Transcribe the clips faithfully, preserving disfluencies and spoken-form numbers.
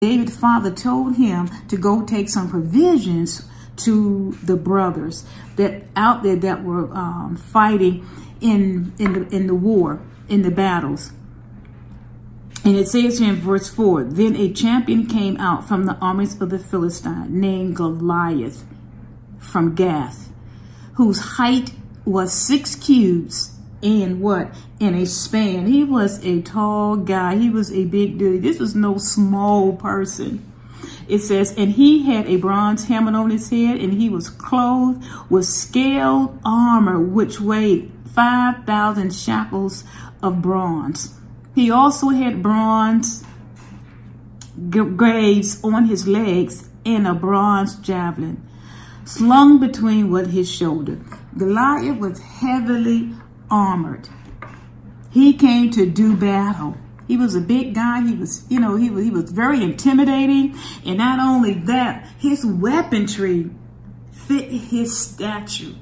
David's father told him to go take some provisions to the brothers that out there that were um, fighting in in the in the war, in the battles. And it says here in verse four, then a champion came out from the armies of the Philistines named Goliath from Gath, whose height was six cubits and what? In a span. He was a tall guy. He was a big dude. This was no small person. It says, and he had a bronze helmet on his head, and he was clothed with scaled armor, which weighed five thousand shekels of bronze. He also had bronze greaves on his legs and a bronze javelin slung between what his shoulder. Goliath was heavily armored. He came to do battle. He was a big guy. He was, you know, he was, he was very intimidating. And not only that, his weaponry fit his stature.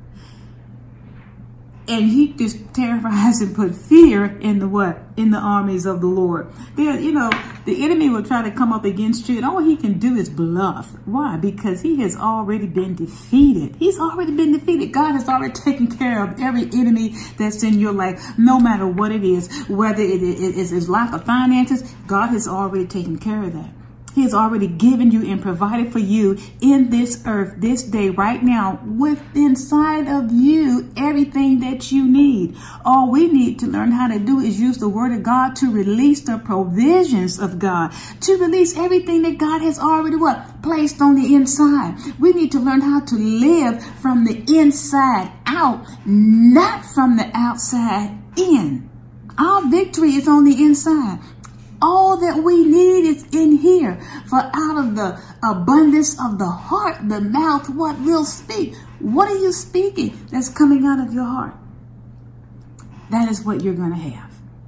And he just terrifies and put fear in the what? In the armies of the Lord. There, you know, the enemy will try to come up against you, and all he can do is bluff. Why? Because he has already been defeated. He's already been defeated. God has already taken care of every enemy that's in your life, no matter what it is. Whether it is lack of finances, God has already taken care of that. He has already given you and provided for you in this earth, this day, right now, with inside of you, everything that you need. All we need to learn how to do is use the word of God to release the provisions of God, to release everything that God has already what? Placed on the inside. We need to learn how to live from the inside out, not from the outside in. Our victory is on the inside. All that we need is in here. For out of the abundance of the heart, the mouth, what will speak? What are you speaking that's coming out of your heart? That is what you're going to have.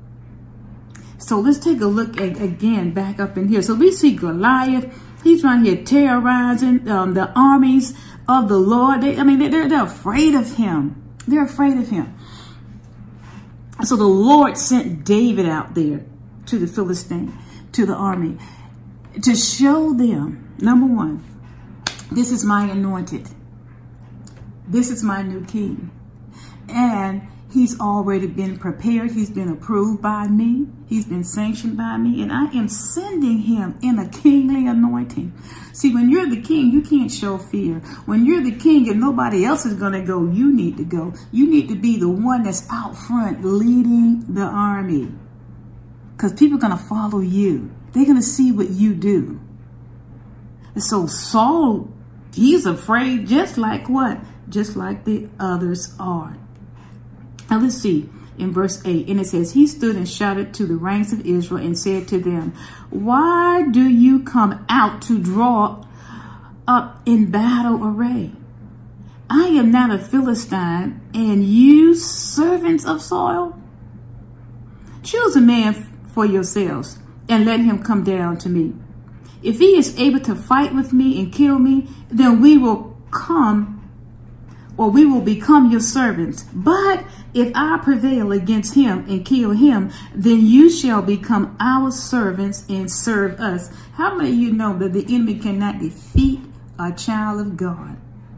So let's take a look at, again, back up in here. So we see Goliath. He's right here terrorizing um, the armies of the Lord. They, I mean, they're, they're afraid of him. They're afraid of him. So the Lord sent David out there to the Philistine, to the army, to show them, number one, this is my anointed. This is my new king. And he's already been prepared. He's been approved by me. He's been sanctioned by me. And I am sending him in a kingly anointing. See, when you're the king, you can't show fear. When you're the king and nobody else is going to go, you need to go. You need to be the one that's out front leading the army. Because people are going to follow you. They're going to see what you do. And so Saul, he's afraid just like what? Just like the others are. Now let's see in verse eight. And it says, he stood and shouted to the ranks of Israel and said to them, why do you come out to draw up in battle array? I am not a Philistine, and you servants of Saul. Choose a man for yourselves and let him come down to me. If he is able to fight with me and kill me, then we will come, or we will become your servants. But if I prevail against him and kill him, then you shall become our servants and serve us. How many of you know that the enemy cannot defeat a child of God?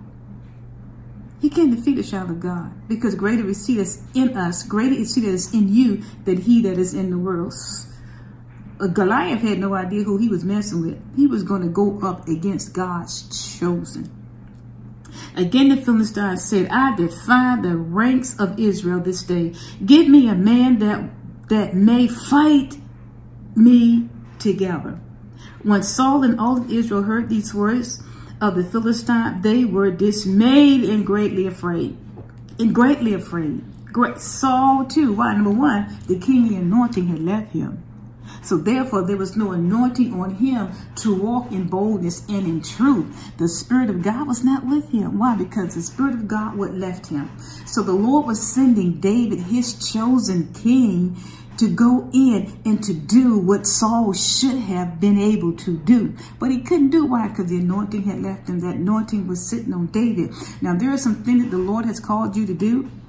He can't defeat a child of God, because greater is he that's in us, greater is he that is in you than he that is in the world. Goliath had no idea who he was messing with. He was going to go up against God's chosen. Again, the Philistines said, I defy the ranks of Israel this day. Give me a man that, that may fight me together. When Saul and all of Israel heard these words of the Philistine, they were dismayed and greatly afraid. And greatly afraid. Great Saul too. Why? Number one, the kingly anointing had left him. So therefore, there was no anointing on him to walk in boldness and in truth. The Spirit of God was not with him. Why? Because the Spirit of God would left him. So the Lord was sending David, his chosen king, to go in and to do what Saul should have been able to do. But he couldn't do it. Why? Because the anointing had left him. That anointing was sitting on David. Now, there are some things that the Lord has called you to do.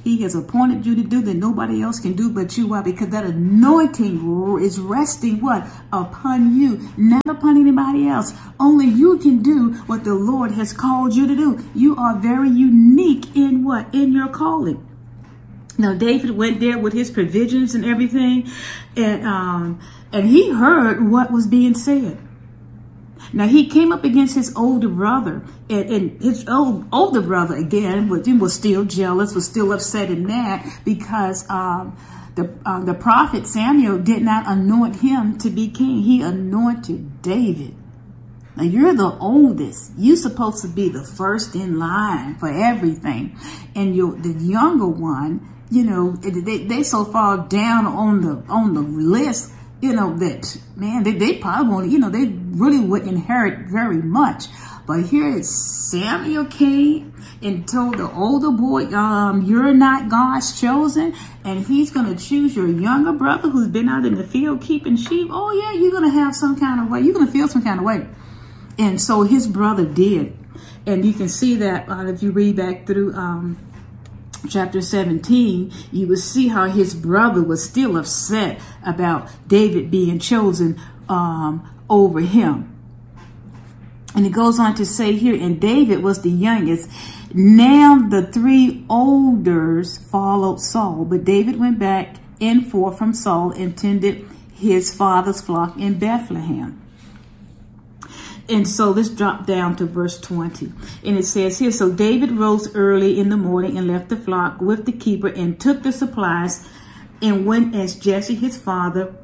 he has appointed you to do that nobody else can do but you. Why? Because that anointing is resting what? Upon you, not upon anybody else. Only you can do what the Lord has called you to do. You are very unique in what? In your calling. Now, David went there with his provisions and everything, and um, and he heard what was being said. Now, he came up against his older brother, and, and his old, older brother, again, was, was still jealous, was still upset and mad because um, the, uh, the prophet Samuel did not anoint him to be king. He anointed David. Now, you're the oldest. You're supposed to be the first in line for everything. And you're the younger one, you know, they, they so far down on the, on the list, you know, that, man, they, they probably won't, you know, they really would inherit very much. But here Samuel came and told the older boy, um, you're not God's chosen, and he's going to choose your younger brother who's been out in the field keeping sheep. Oh, yeah, you're going to have some kind of way. You're going to feel some kind of way. And so his brother did. And you can see that uh, if you read back through um, chapter seventeen, you will see how his brother was still upset about David being chosen um, over him. And it goes on to say here, and David was the youngest. Now the three elders followed Saul, but David went back and forth from Saul and tended his father's flock in Bethlehem. And so let's drop down to verse twenty. And it says here, so David rose early in the morning and left the flock with the keeper and took the supplies and went as Jesse his father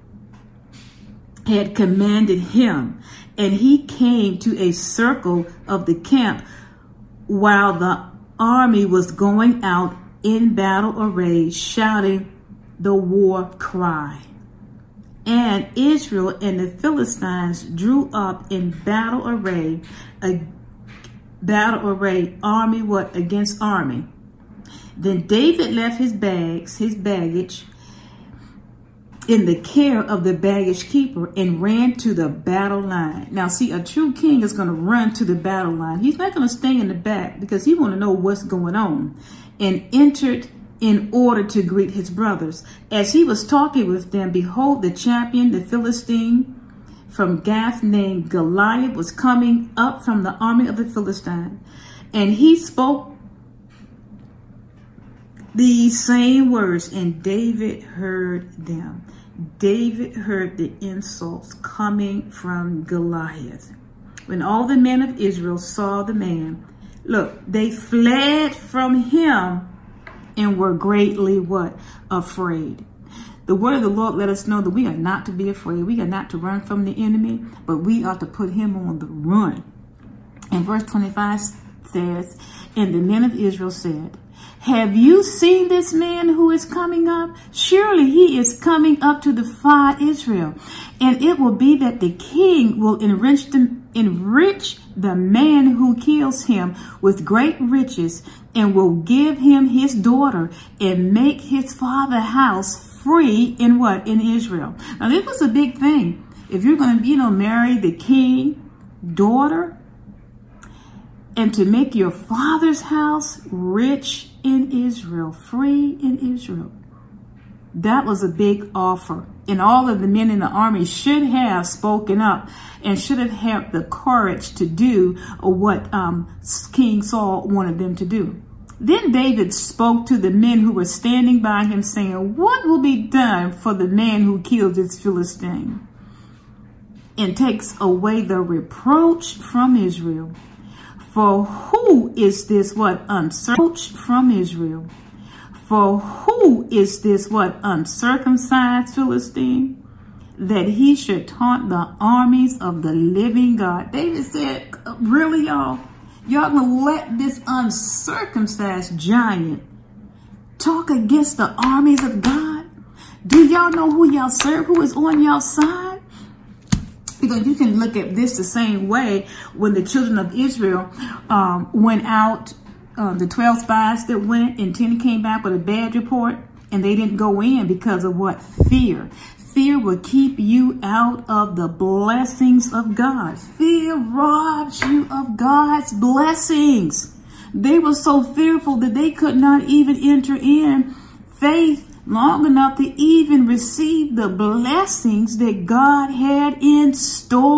had commanded him. And he came to a circle of the camp while the army was going out in battle array, shouting the war cry. And Israel and the Philistines drew up in battle array, a battle array, army what? Against army. Then David left his bags, his baggage, in the care of the baggage keeper and ran to the battle line. Now, see, a true king is going to run to the battle line. He's not going to stay in the back because he want to know what's going on, and entered in order to greet his brothers. As he was talking with them, behold, the champion, the Philistine from Gath named Goliath, was coming up from the army of the Philistine. And he spoke these same words, and David heard them. David heard the insults coming from Goliath. When all the men of Israel saw the man, look, they fled from him and were greatly what? Afraid. The word of the Lord let us know that we are not to be afraid. We are not to run from the enemy, but we are to put him on the run. And verse twenty-five says, and the men of Israel said, have you seen this man who is coming up? Surely he is coming up to defy Israel. And it will be that the king will enrich the, enrich the man who kills him with great riches, and will give him his daughter and make his father's house free in what? In Israel. Now, this was a big thing. If you're going to, you know, marry the king daughter, and to make your father's house rich in Israel, free in Israel. That was a big offer. And all of the men in the army should have spoken up and should have had the courage to do what um, King Saul wanted them to do. Then David spoke to the men who were standing by him, saying, what will be done for the man who killed this Philistine and takes away the reproach from Israel? For who is this what uncircumcised from Israel? For who is this what uncircumcised Philistine, that he should taunt the armies of the living God? David said, really, y'all? Y'all gonna let this uncircumcised giant talk against the armies of God? Do y'all know who y'all serve? Who is on y'all side? Because you can look at this the same way when the children of Israel um, went out, uh, the twelve spies that went, and ten came back with a bad report, and they didn't go in because of what? Fear. Fear will keep you out of the blessings of God. Fear robs you of God's blessings. They were so fearful that they could not even enter in faith long enough to even receive the blessings that God had in store.